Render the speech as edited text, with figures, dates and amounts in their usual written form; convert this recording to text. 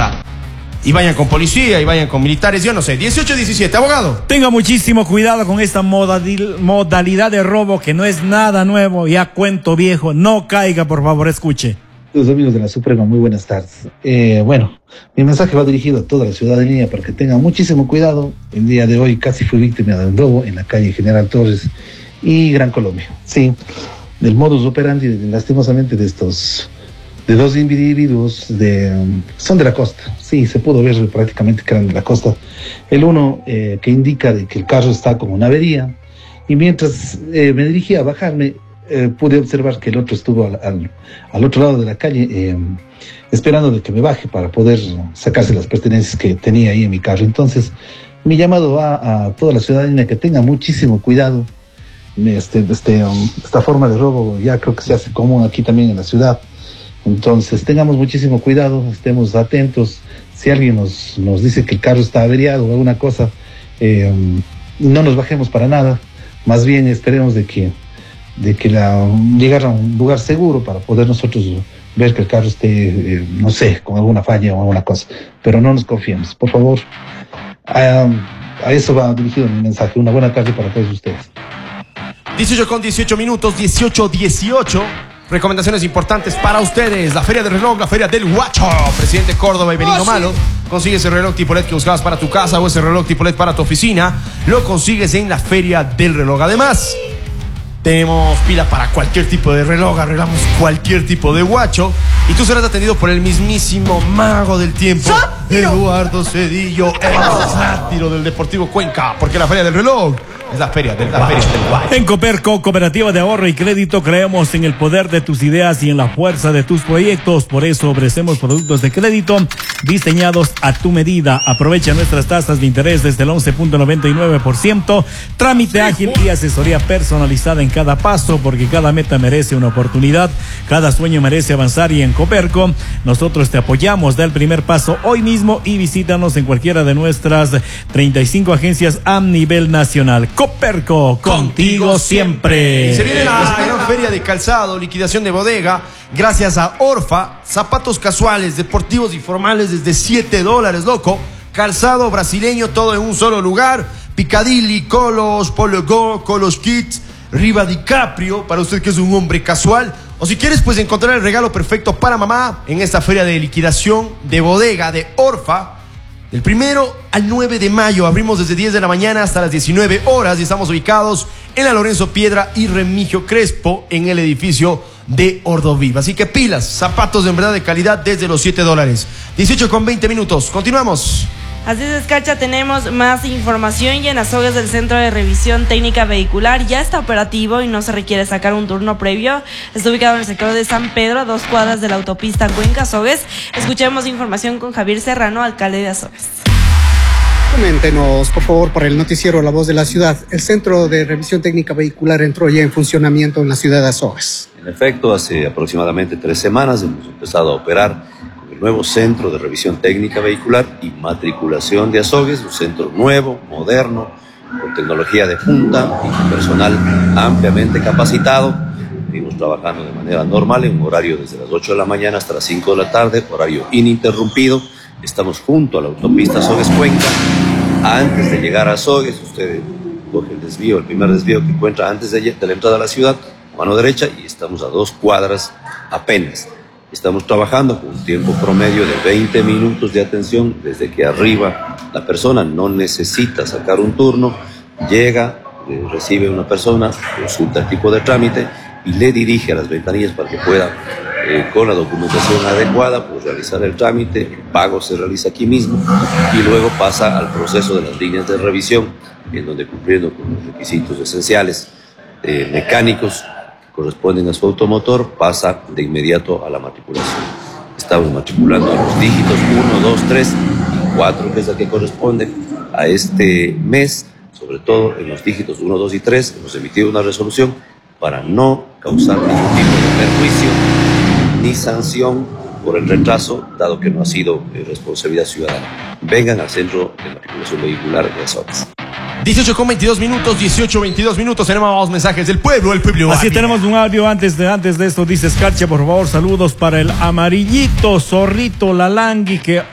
ciudad. Y vayan con policía, y vayan con militares, yo no sé. 18-17, abogado. Tenga muchísimo cuidado con esta modalidad de robo que no es nada nuevo, ya cuento viejo. No caiga, por favor, escuche. Los amigos de la Suprema, muy buenas tardes. Bueno, mi mensaje va dirigido a toda la ciudadanía para que tengan muchísimo cuidado. El día de hoy casi fui víctima de un robo en la calle General Torres y Gran Colombia. Sí, del modus operandi, lastimosamente, de dos individuos son de la costa. Sí, se pudo ver prácticamente que eran de la costa. El uno que indica de que el carro está con una avería, y mientras me dirigía a bajarme, pude observar que el otro estuvo al otro lado de la calle esperando de que me baje para poder sacarse las pertenencias que tenía ahí en mi carro. Entonces, mi llamado va a toda la ciudadanía que tenga muchísimo cuidado. Esta forma de robo ya creo que se hace común aquí también en la ciudad. Entonces, tengamos muchísimo cuidado, estemos atentos. Si alguien nos dice que el carro está averiado o alguna cosa, no nos bajemos para nada. Más bien esperemos de que llegar a un lugar seguro para poder nosotros ver que el carro esté, no sé, con alguna falla o alguna cosa. Pero no nos confiemos, por favor. A eso va dirigido mi mensaje. Una buena tarde para todos ustedes. 18 minutos, 18-18. Recomendaciones importantes para ustedes. La Feria del Reloj, la Feria del Guacho. Presidente Córdoba y Benigno Malo. Consigue ese reloj tipo LED que buscabas para tu casa o ese reloj tipo LED para tu oficina. Lo consigues en la Feria del Reloj. Además, tenemos pila para cualquier tipo de reloj. Arreglamos cualquier tipo de guacho. Y tú serás atendido por el mismísimo mago del tiempo, Eduardo Cedillo, el sátiro del Deportivo Cuenca. Porque la Feria del Reloj es la feria del guacho. En Coperco, Cooperativa de Ahorro y Crédito, creemos en el poder de tus ideas y en la fuerza de tus proyectos. Por eso ofrecemos productos de crédito diseñados a tu medida. Aprovecha nuestras tasas de interés desde el 11.99%. Trámite ágil y asesoría personalizada en cada paso, porque cada meta merece una oportunidad. Cada sueño merece avanzar, y en Coperco nosotros te apoyamos. Da el primer paso hoy mismo y visítanos en cualquiera de nuestras 35 agencias a nivel nacional. Coperco, contigo siempre. Y se viene la gran feria de calzado, liquidación de bodega, gracias a Orfa. Zapatos casuales, deportivos y formales desde $7, loco. Calzado brasileño, todo en un solo lugar. Picadilly, Colos, Polo Go, Colos Kids, Riva DiCaprio, para usted que es un hombre casual. O si quieres, pues encontrar el regalo perfecto para mamá en esta feria de liquidación de bodega de Orfa. Del 1 al 9 de mayo, abrimos desde 10 de la mañana hasta las 19 horas y estamos ubicados en la Lorenzo Piedra y Remigio Crespo, en el edificio de Ordoviv. Así que pilas, zapatos de verdad de calidad desde los $7. 18:20. Continuamos. Así es, Escarcha, tenemos más información. Y en Azogues, del Centro de Revisión Técnica Vehicular ya está operativo y no se requiere sacar un turno previo. Está ubicado en el sector de San Pedro, a 2 cuadras de la autopista Cuenca-Azogues. Escuchemos información con Javier Serrano, alcalde de Azogues. Coméntenos, por favor, para el noticiero La Voz de la Ciudad. El Centro de Revisión Técnica Vehicular entró ya en funcionamiento en la ciudad de Azogues. En efecto, hace aproximadamente 3 semanas hemos empezado a operar con el nuevo Centro de Revisión Técnica Vehicular y Matriculación de Azogues, un centro nuevo, moderno, con tecnología de punta y con personal ampliamente capacitado. Seguimos trabajando de manera normal en un horario desde las 8 de la mañana hasta las 5 de la tarde, horario ininterrumpido. Estamos junto a la autopista Azogues-Cuenca. Antes de llegar a Azogues, usted coge el primer desvío que encuentra antes de la entrada a la ciudad, mano derecha, y estamos a 2 cuadras apenas. Estamos trabajando con un tiempo promedio de 20 minutos de atención desde que arriba la persona. No necesita sacar un turno, llega, recibe una persona, consulta el tipo de trámite y le dirige a las ventanillas para que pueda, con la documentación adecuada, pues realizar el trámite. El pago se realiza aquí mismo y luego pasa al proceso de las líneas de revisión, en donde, cumpliendo con los requisitos esenciales mecánicos que corresponden a su automotor, pasa de inmediato a la matriculación. Estamos matriculando los dígitos 1, 2, 3 y 4, que es la que corresponde a este mes. Sobre todo en los dígitos 1, 2 y 3 hemos emitido una resolución para no causar ningún tipo de perjuicio ni sanción por el retraso, dado que no ha sido responsabilidad ciudadana. Vengan al Centro de Matriculación Vehicular de Azogues. 18:22. Tenemos mensajes del pueblo, Así tenemos un audio antes de esto. Dice Escarcha, por favor, saludos para el amarillito, zorrito, Lalangui, que